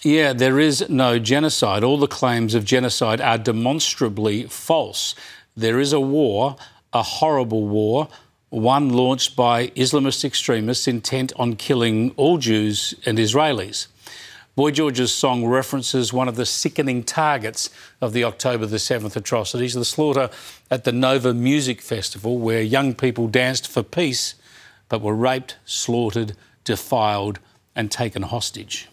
Yeah, there is no genocide. All the claims of genocide are demonstrably false. There is a war, a horrible war, one launched by Islamist extremists intent on killing all Jews and Israelis. Boy George's song references one of the sickening targets of the October the 7th atrocities, the slaughter at the Nova Music Festival, where young people danced for peace but were raped, slaughtered, defiled and taken hostage.